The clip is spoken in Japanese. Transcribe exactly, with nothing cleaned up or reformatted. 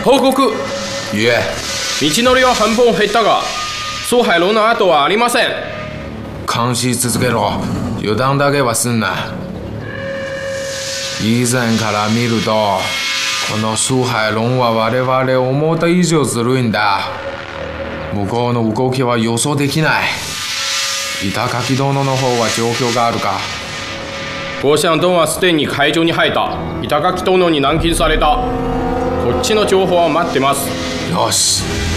報告。 言え。 道のりは半分減ったが、蘇海龍の後はありません。 監視続けろ。油断だけはすんな。以前から見ると、この蘇海龍は我々思った以上ずるいんだ。向こうの動きは予想できない。板垣殿の方は状況があるか。 ゴシャンドンはすでに会場に入った。板垣殿に軟禁された。こっちの情報は待ってます。 よし。